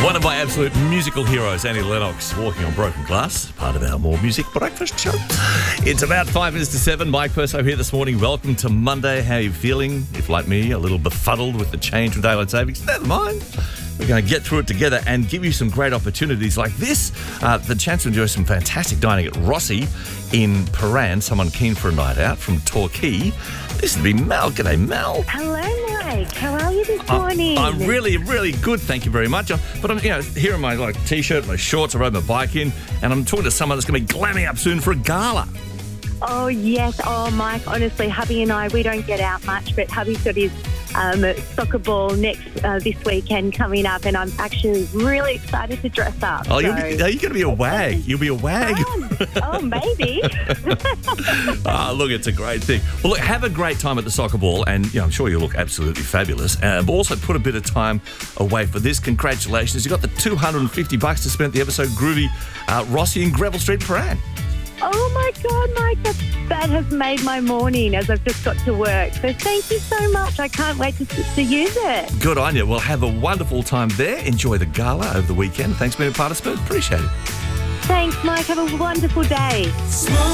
One of my absolute musical heroes, Annie Lennox, walking on broken glass, part of our More Music Breakfast show. It's about 5 minutes to 7. Mike Perso here this morning. Welcome to Monday. How are you feeling? If, like me, a little befuddled with the change from daylight savings, never mind. We're going to get through it together and give you some great opportunities like this. The chance to enjoy some fantastic dining at Rossi in Paran. Someone keen for a night out from Torquay. This would be Mel. G'day, Mel. Hello, Mike. How are you this morning? I'm really, really good. Thank you very much. But I'm, here in my t-shirt, my shorts. I rode my bike in, and I'm talking to someone that's going to be glamming up soon for a gala. Oh, yes. Oh, Mike, honestly, hubby and I, we don't get out much, but hubby's got his soccer ball this weekend coming up, and I'm actually really excited to dress up. Oh, you're going to be a wag. You'll be a wag. Oh, maybe. Look, it's a great thing. Well, look, have a great time at the soccer ball, and I'm sure you'll look absolutely fabulous. But also put a bit of time away for this. Congratulations. You got the $250 to spend at the episode Groovy Rossi in Greville Street, Paran. Oh, my God, Mike, that has made my morning as I've just got to work. So thank you so much. I can't wait to use it. Good on you. Well, have a wonderful time there. Enjoy the gala over the weekend. Thanks for being a part of Spurs. Appreciate it. Thanks, Mike. Have a wonderful day.